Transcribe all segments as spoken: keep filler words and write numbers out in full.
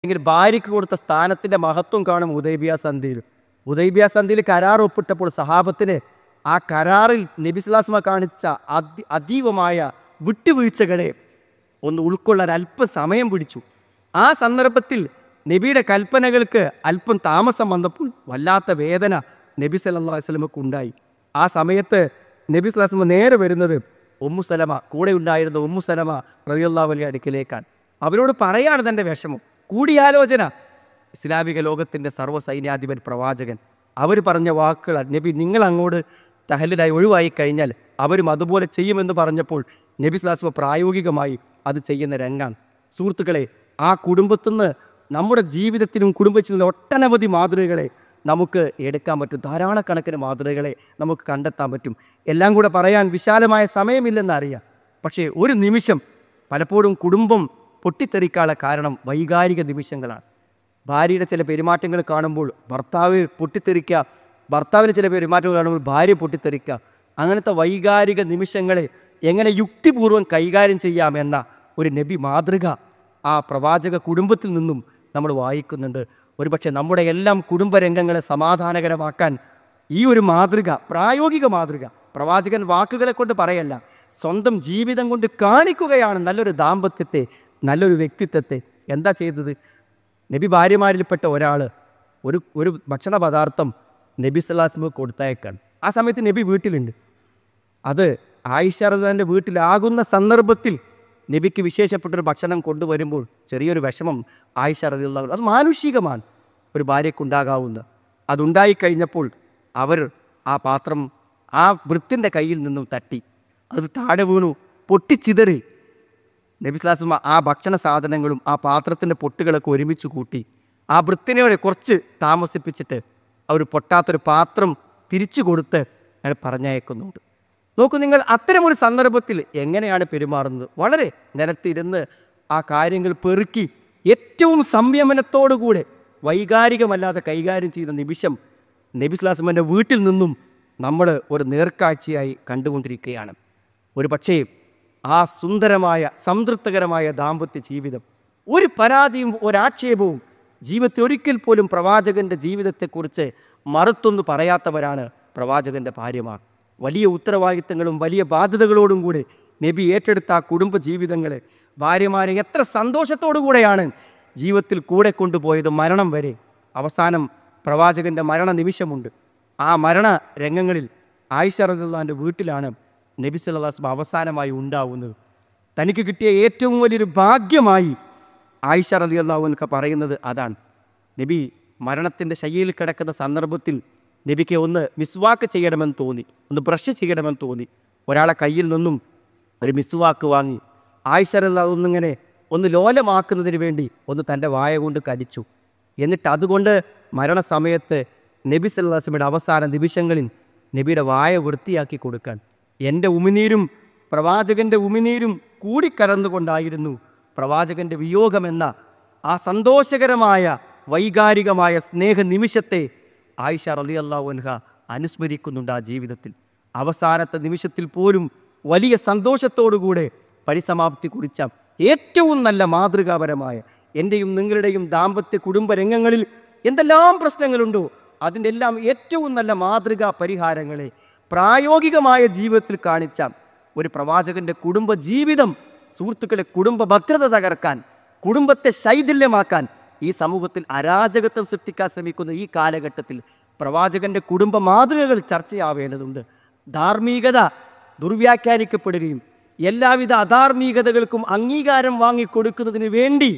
എങ്കിൽ ഭാര്യയ്ക്ക് കൊടുത്ത സ്ഥാനത്തിൻ്റെ മഹത്വം കാണും ഹുദൈബിയ സന്ധിയിൽ. ഹുദൈബിയ സന്ധിയിൽ കരാർ ഒപ്പിട്ടപ്പോൾ സഹാബത്തിന് ആ കരാറിൽ നബി സ്വല്ലല്ലാഹു അലൈഹി വസല്ലം കാണിച്ച അതി അതീവമായ വിട്ടുവീഴ്ചകളെ ഒന്ന് ഉൾക്കൊള്ളാൻ അല്പം സമയം പിടിച്ചു. ആ സന്ദർഭത്തിൽ നബിയുടെ കൽപ്പനകൾക്ക് അല്പം താമസം വന്നപ്പോൾ വല്ലാത്ത വേദന നബി സല്ലല്ലാഹു അലൈഹി വസല്ലമക്ക് ഉണ്ടായി. ആ സമയത്ത് നബി സ്വല്ലല്ലാഹു അലൈഹി വസല്ലം നേരെ വരുന്നത് ഉമ്മു സലമ, കൂടെ ഉണ്ടായിരുന്ന ഉമ്മു സലമ റളിയല്ലാഹു അൻഹയുടെ അടുക്കിലേക്കാണ്. അവരോട് പറയാണ് തൻ്റെ വിഷമം. കൂടിയാലോചന. ഇസ്ലാമിക ലോകത്തിൻ്റെ സർവ്വ സൈന്യാധിപൻ പ്രവാചകൻ അവർ പറഞ്ഞ വാക്കുകൾ, നബി നിങ്ങൾ അങ്ങോട്ട് തഹല്ലുലായി ഒഴിവായി കഴിഞ്ഞാൽ അവരും അതുപോലെ ചെയ്യുമെന്ന് പറഞ്ഞപ്പോൾ നബി സ്വല്ലല്ലാഹു അലൈഹി വസല്ലം പ്രായോഗികമായി അത് ചെയ്യുന്ന രംഗാണ്. സുഹൃത്തുക്കളെ, ആ കുടുംബത്തിന്ന് നമ്മുടെ ജീവിതത്തിനും കുടുംബത്തിനും ഒട്ടനവധി മാതൃകകളെ നമുക്ക് എടുക്കാൻ പറ്റും. ധാരാളക്കണക്കിന് മാതൃകകളെ നമുക്ക് കണ്ടെത്താൻ പറ്റും. എല്ലാം കൂടെ പറയാൻ വിശാലമായ സമയമില്ലെന്നറിയാം. പക്ഷേ ഒരു നിമിഷം പലപ്പോഴും കുടുംബം പൊട്ടിത്തെറിക്കാനുള്ള കാരണം വൈകാരിക നിമിഷങ്ങളാണ്. ഭാര്യയുടെ ചില പെരുമാറ്റങ്ങൾ കാണുമ്പോൾ ഭർത്താവ് പൊട്ടിത്തെറിക്കുക, ഭർത്താവിന് ചില പെരുമാറ്റങ്ങൾ കാണുമ്പോൾ ഭാര്യ പൊട്ടിത്തെറിക്കുക. അങ്ങനത്തെ വൈകാരിക നിമിഷങ്ങളെ എങ്ങനെ യുക്തിപൂർവ്വം കൈകാര്യം ചെയ്യാമെന്ന ഒരു നബി മാതൃക ആ പ്രവാചക കുടുംബത്തിൽ നിന്നും നമ്മൾ വായിക്കുന്നുണ്ട്. ഒരുപക്ഷെ നമ്മുടെ എല്ലാം കുടുംബരംഗങ്ങളെ സമാധാനകരമാക്കാൻ ഈ ഒരു മാതൃക, പ്രായോഗിക മാതൃക, പ്രവാചകൻ വാക്കുകളെ കൊണ്ട് പറയല്ല, സ്വന്തം ജീവിതം കൊണ്ട് കാണിക്കുകയാണ് നല്ലൊരു ദാമ്പത്യത്തെ, നല്ലൊരു വ്യക്തിത്വത്തെ. എന്താ ചെയ്തത്? നബി ഭാര്യമാരിൽപ്പെട്ട ഒരാൾ ഒരു ഒരു ഭക്ഷണ പദാർത്ഥം നബി സല്ലല്ലാഹു അലൈഹി വസല്ലം കൊടുത്തയക്കാണ്. ആ സമയത്ത് നബി വീട്ടിലുണ്ട്. അത് ആയിഷ റളിയല്ലാഹുവിൻ്റെ വീട്ടിലാകുന്ന സന്ദർഭത്തിൽ നബിക്ക് വിശേഷപ്പെട്ടൊരു ഭക്ഷണം കൊണ്ടുവരുമ്പോൾ ചെറിയൊരു വിഷമം ആയിഷ റളിയല്ലാഹു അൻഹ, അത് മാനുഷികമാണ് ഒരു ഭാര്യയ്ക്കുണ്ടാകാവുന്ന. അതുണ്ടായിക്കഴിഞ്ഞപ്പോൾ അവർ ആ പാത്രം ആ വൃത്തിൻ്റെ കയ്യിൽ നിന്നും തട്ടി, അത് താഴെ വീണു, പൊട്ടിച്ചിതറി. നബി സ്വല്ലല്ലാഹു അലൈഹി വസല്ലം ആ ഭക്ഷണ സാധനങ്ങളും ആ പാത്രത്തിൻ്റെ പൊട്ടുകളൊക്കെ ഒരുമിച്ച് കൂട്ടി ആ വൃത്തിനോടെ കുറച്ച് താമസിപ്പിച്ചിട്ട് അവർ പൊട്ടാത്തൊരു പാത്രം തിരിച്ചു കൊടുത്ത് അയാൾ പറഞ്ഞയക്കുന്നുണ്ട്. നോക്കൂ നിങ്ങൾ, അത്തരമൊരു സന്ദർഭത്തിൽ എങ്ങനെയാണ് പെരുമാറുന്നത്? വളരെ നിലത്തിരുന്ന് ആ കാര്യങ്ങൾ പെറുക്കി ഏറ്റവും സംയമനത്തോടുകൂടെ വൈകാരികമല്ലാതെ കൈകാര്യം ചെയ്യുന്ന നിമിഷം നബി സ്വല്ലല്ലാഹു അലൈഹി വസല്ലമയുടെ വീട്ടിൽ നിന്നും നമ്മൾ ഒരു നേർക്കാഴ്ചയായി കണ്ടുകൊണ്ടിരിക്കുകയാണ്. ഒരു പക്ഷേ ആ സുന്ദരമായ സംതൃപ്തകരമായ ദാമ്പത്യ ജീവിതം, ഒരു പരാതിയും ഒരാക്ഷേപവും ജീവിതത്തിൽ ഒരിക്കൽ പോലും പ്രവാചകൻ്റെ ജീവിതത്തെക്കുറിച്ച് മറുത്തൊന്നു പറയാത്തവരാണ് പ്രവാചകൻ്റെ ഭാര്യമാർ. വലിയ ഉത്തരവാദിത്തങ്ങളും വലിയ ബാധ്യതകളോടും കൂടി നബി ഏറ്റെടുത്ത ആ കുടുംബ ജീവിതങ്ങളെ ഭാര്യമാരെ എത്ര സന്തോഷത്തോടു കൂടെയാണ് ജീവിതത്തിൽ കൂടെ കൊണ്ടുപോയത് മരണം വരെ. അവസാനം പ്രവാചകൻ്റെ മരണ നിമിഷമുണ്ട്. ആ മരണ രംഗങ്ങളിൽ ആയിഷ റളിയല്ലാഹുവിൻ്റെ വീട്ടിലാണ് നബി സല്ലല്ലാഹു അലൈഹി വസല്ലം അവസാനമായി ഉണ്ടാവുന്നത്. തനിക്ക് കിട്ടിയ ഏറ്റവും വലിയൊരു ഭാഗ്യമായി ആയിഷ റളിയല്ലാഹു അൻഹ പറയുന്നത് അതാണ്. നബി മരണത്തിൻ്റെ ശയ്യയിൽ കിടക്കുന്ന സന്ദർഭത്തിൽ നബിക്ക് ഒന്ന് മിസ്വാക്ക് ചെയ്യണമെന്ന് തോന്നി, ഒന്ന് ബ്രഷ് ചെയ്യണമെന്ന് തോന്നി. ഒരാളെ കയ്യിൽ നിന്നും ഒരു മിസ്വാക്ക് വാങ്ങി ആയിഷ റളിയല്ലാഹു അൻഹ ഒന്നിങ്ങനെ ഒന്ന് ലോലമാക്കുന്നതിന് വേണ്ടി ഒന്ന് തൻ്റെ വായ കൊണ്ട് കടിച്ചു. എന്നിട്ട് അതുകൊണ്ട് മരണസമയത്ത് നബി സല്ലല്ലാഹു അലൈഹി വസല്ലമയുടെ അവസാന നിമിഷങ്ങളിൽ നബിയുടെ വായ വൃത്തിയാക്കി കൊടുക്കാൻ എൻ്റെ ഉമിനീരും പ്രവാചകൻ്റെ ഉമിനീരും കൂടിക്കലർന്നുകൊണ്ടായിരുന്നു പ്രവാചകൻ്റെ വിയോഗമെന്ന ആ സന്തോഷകരമായ വൈകാരികമായ സ്നേഹ നിമിഷത്തെ ആയിഷ റളിയല്ലാഹു അൻഹ അനുസ്മരിക്കുന്നുണ്ട്. ആ ജീവിതത്തിൽ അവസാനത്തെ നിമിഷത്തിൽ പോലും വലിയ സന്തോഷത്തോടുകൂടെ പരിസമാപ്തി കുറിച്ച ഏറ്റവും നല്ല മാതൃകാപരമായ, എൻ്റെയും നിങ്ങളുടെയും ദാമ്പത്യ കുടുംബ രംഗങ്ങളിൽ എന്തെല്ലാം പ്രശ്നങ്ങളുണ്ടോ അതിൻ്റെ എല്ലാം ഏറ്റവും നല്ല മാതൃകാ പരിഹാരങ്ങളെ പ്രായോഗികമായ ജീവിതത്തിൽ കാണിച്ച ഒരു പ്രവാചകൻ്റെ കുടുംബ ജീവിതം, സുഹൃത്തുക്കളെ, കുടുംബ ഭദ്രത തകർക്കാൻ, കുടുംബത്തെ ശൈഥില്യമാക്കാൻ, ഈ സമൂഹത്തിൽ അരാജകത്വം സൃഷ്ടിക്കാൻ ശ്രമിക്കുന്ന ഈ കാലഘട്ടത്തിൽ പ്രവാചകൻ്റെ കുടുംബ മാതൃകകൾ ചർച്ചയാവേണ്ടതുണ്ട്. ധാർമ്മികത ദുർവ്യാഖ്യാനിക്കപ്പെടുകയും എല്ലാവിധ അധാർമികതകൾക്കും അംഗീകാരം വാങ്ങിക്കൊടുക്കുന്നതിന് വേണ്ടി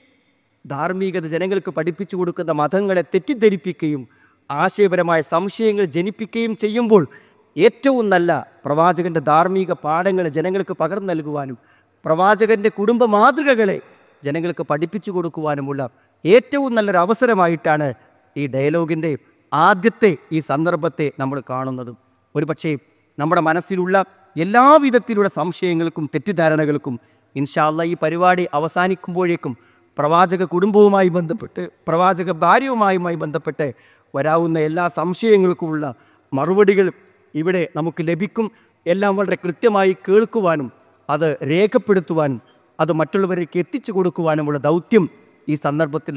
ധാർമ്മികത ജനങ്ങൾക്ക് പഠിപ്പിച്ചു കൊടുക്കുന്ന മതങ്ങളെ തെറ്റിദ്ധരിപ്പിക്കുകയും ആശയപരമായ സംശയങ്ങൾ ജനിപ്പിക്കുകയും ചെയ്യുമ്പോൾ ഏറ്റവും നല്ല പ്രവാചകൻ്റെ ധാർമ്മിക പാഠങ്ങൾ ജനങ്ങൾക്ക് പകർന്നു നൽകുവാനും പ്രവാചകൻ്റെ കുടുംബ മാതൃകകളെ ജനങ്ങൾക്ക് പഠിപ്പിച്ചു കൊടുക്കുവാനുമുള്ള ഏറ്റവും നല്ലൊരു അവസരമായിട്ടാണ് ഈ ഡയലോഗിൻ്റെ ആദ്യത്തെ ഈ സന്ദർഭത്തെ നമ്മൾ കാണുന്നത്. ഒരുപക്ഷേ നമ്മുടെ മനസ്സിലുള്ള എല്ലാവിധത്തിലുള്ള സംശയങ്ങൾക്കും തെറ്റിദ്ധാരണകൾക്കും ഇൻഷാ അല്ലാഹ് ഈ പരിപാടി അവസാനിക്കുമ്പോഴേക്കും പ്രവാചക കുടുംബവുമായി ബന്ധപ്പെട്ട് പ്രവാചക ഭാര്യയുമായുമായി ബന്ധപ്പെട്ട് വരാവുന്ന എല്ലാ സംശയങ്ങൾക്കുമുള്ള മറുപടികൾ ഇവിടെ നമുക്ക് ലഭിക്കും. എല്ലാം വളരെ കൃത്യമായി കേൾക്കുവാനും അത് രേഖപ്പെടുത്തുവാനും അത് മറ്റുള്ളവരിലേക്ക് എത്തിച്ചു കൊടുക്കുവാനുമുള്ള ദൗത്യം ഈ സന്ദർഭത്തിൽ